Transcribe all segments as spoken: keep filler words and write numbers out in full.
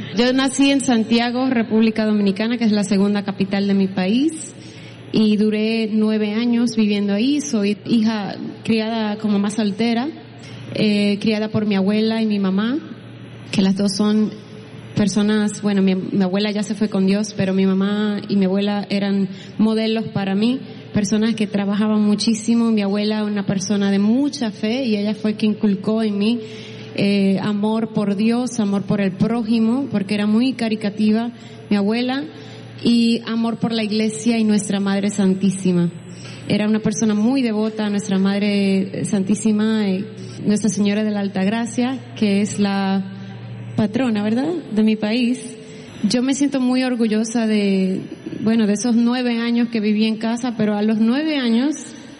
Yo nací en Santiago, República Dominicana, que es la segunda capital de mi país, y duré nueve años viviendo ahí. Soy hija criada como mamá soltera, eh, criada por mi abuela y mi mamá, que las dos son personas, bueno, mi, mi abuela ya se fue con Dios, pero mi mamá y mi abuela eran modelos para mí, personas que trabajaban muchísimo. Mi abuela, una persona de mucha fe, y ella fue quien inculcó en mí eh, amor por Dios, amor por el prójimo, porque era muy caricativa mi abuela, y amor por la iglesia y nuestra Madre Santísima. Era una persona muy devota a nuestra Madre Santísima, eh, Nuestra Señora de la Altagracia, que es la patrona, ¿verdad?, de mi país. Yo me siento muy orgullosa de, bueno, de esos nueve años que viví en casa, pero a los nueve años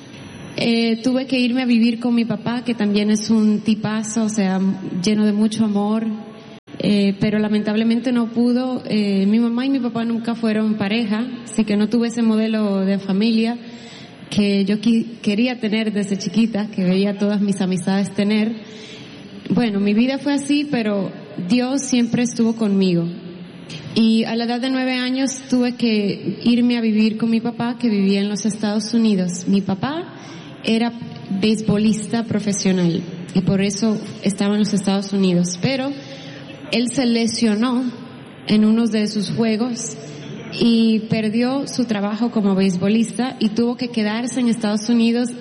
eh, tuve que irme a vivir con mi papá, que también es un tipazo, o sea, lleno de mucho amor, eh, pero lamentablemente no pudo. Eh, mi mamá y mi papá nunca fueron pareja, así que no tuve ese modelo de familia que yo qui- quería tener desde chiquita, que veía a todas mis amistades tener. Bueno, mi vida fue así, pero Dios siempre estuvo conmigo. Y a la edad de nueve años tuve que irme a vivir con mi papá, que vivía en los Estados Unidos. Mi papá era beisbolista profesional y por eso estaba en los Estados Unidos. Pero él se lesionó en uno de sus juegos y perdió su trabajo como beisbolista y tuvo que quedarse en Estados Unidos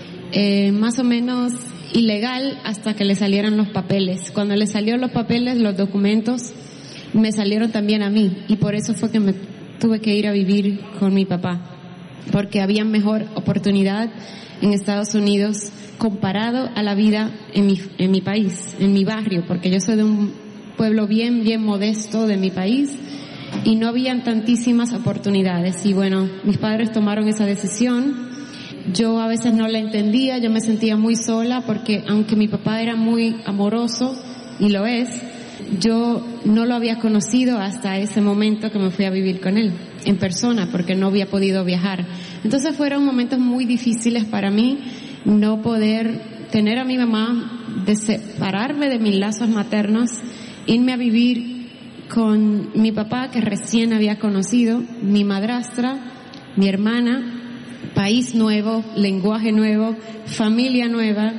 eh, más o menos ilegal hasta que le salieran los papeles. Cuando le salieron los papeles, los documentos, me salieron también a mí, y por eso fue que me tuve que ir a vivir con mi papá, porque había mejor oportunidad en Estados Unidos comparado a la vida en mi, en mi país, en mi barrio, porque yo soy de un pueblo bien, bien modesto de mi país, y no habían tantísimas oportunidades. Y bueno, mis padres tomaron esa decisión. Yo a veces no la entendía, yo me sentía muy sola, porque aunque mi papá era muy amoroso, y lo es, yo no lo había conocido hasta ese momento que me fui a vivir con él, en persona, porque no había podido viajar. Entonces fueron momentos muy difíciles para mí, no poder tener a mi mamá, de separarme de mis lazos maternos, irme a vivir con mi papá, que recién había conocido, mi madrastra, mi hermana, país nuevo, lenguaje nuevo, familia nueva,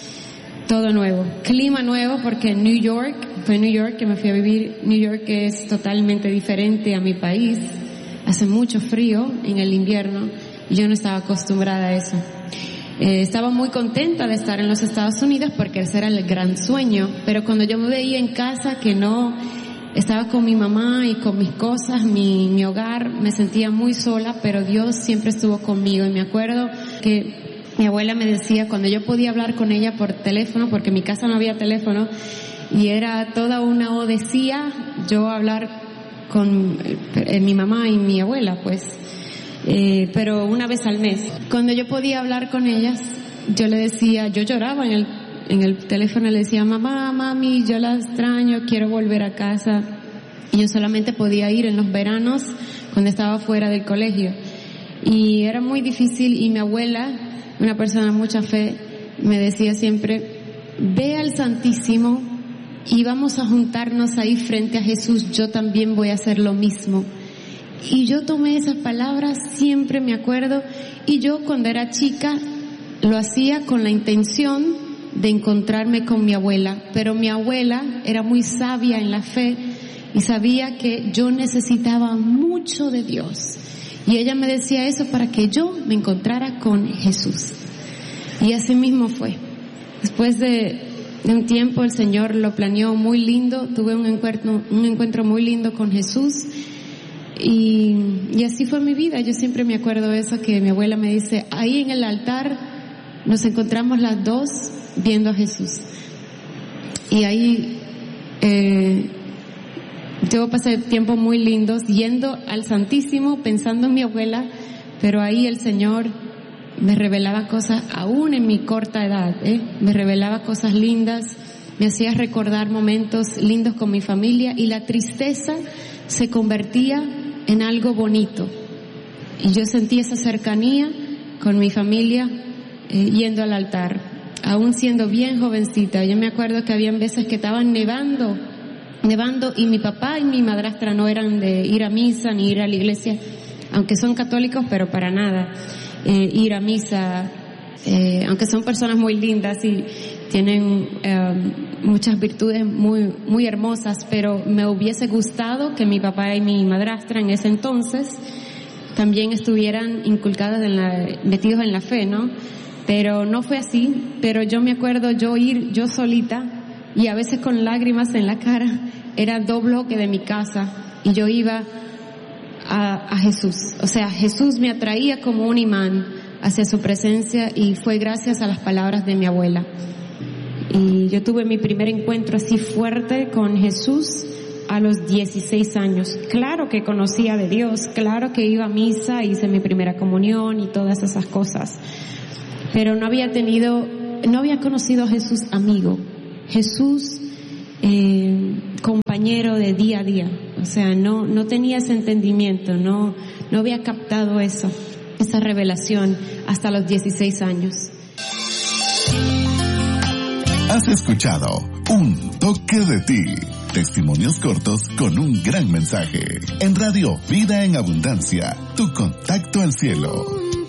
todo nuevo, clima nuevo, porque en New York, fue en New York que me fui a vivir. New York es totalmente diferente a mi país, hace mucho frío en el invierno y yo no estaba acostumbrada a eso. Eh, estaba muy contenta de estar en los Estados Unidos porque ese era el gran sueño, pero cuando yo me veía en casa que no estaba con mi mamá y con mis cosas, mi, mi hogar, me sentía muy sola, pero Dios siempre estuvo conmigo. Y me acuerdo que mi abuela me decía, cuando yo podía hablar con ella por teléfono, porque en mi casa no había teléfono, y era toda una odisea yo hablar con eh, mi mamá y mi abuela, pues, eh, pero una vez al mes. Cuando yo podía hablar con ellas, yo le decía, yo lloraba en el en el teléfono, le decía, mamá, mami, yo la extraño, quiero volver a casa. Y yo solamente podía ir en los veranos cuando estaba fuera del colegio. Y era muy difícil, y mi abuela, una persona de mucha fe, me decía siempre, ve al Santísimo y vamos a juntarnos ahí frente a Jesús, yo también voy a hacer lo mismo. Y yo tomé esas palabras, siempre me acuerdo, y yo cuando era chica lo hacía con la intención de encontrarme con mi abuela, pero mi abuela era muy sabia en la fe y sabía que yo necesitaba mucho de Dios, y ella me decía eso para que yo me encontrara con Jesús. Y así mismo fue. Después de, de un tiempo el Señor lo planeó muy lindo, tuve un encuentro, un encuentro muy lindo con Jesús, y, y así fue mi vida. Yo siempre me acuerdo de eso, que mi abuela me dice, ahí en el altar nos encontramos las dos viendo a Jesús. Y ahí eh, yo pasé tiempos muy lindos yendo al Santísimo, pensando en mi abuela, pero ahí el Señor me revelaba cosas, aún en mi corta edad, ¿eh? me revelaba cosas lindas, me hacía recordar momentos lindos con mi familia, y la tristeza se convertía en algo bonito, y yo sentí esa cercanía con mi familia eh, yendo al altar, aún siendo bien jovencita. Yo me acuerdo que habían veces que estaban nevando de bando, y mi papá y mi madrastra no eran de ir a misa ni ir a la iglesia, aunque son católicos, pero para nada eh, ir a misa, eh, aunque son personas muy lindas y tienen eh, muchas virtudes muy muy hermosas, pero me hubiese gustado que mi papá y mi madrastra en ese entonces también estuvieran inculcadas en la, metidos en la fe, ¿no? Pero no fue así. Pero yo me acuerdo yo ir yo solita, y a veces con lágrimas en la cara, era dos bloques de mi casa, y yo iba a, a Jesús. O sea, Jesús me atraía como un imán hacia su presencia, y fue gracias a las palabras de mi abuela. Y yo tuve mi primer encuentro así fuerte con Jesús a los dieciséis años. Claro que conocía de Dios, claro que iba a misa, hice mi primera comunión y todas esas cosas, pero no había tenido, no había conocido a Jesús amigo, Jesús eh, compañero de día a día. O sea, no no tenía ese entendimiento, no no había captado eso, esa revelación hasta los dieciséis años. Has escuchado Un Toque de Ti. Testimonios cortos con un gran mensaje. En Radio Vida en Abundancia, tu contacto al cielo.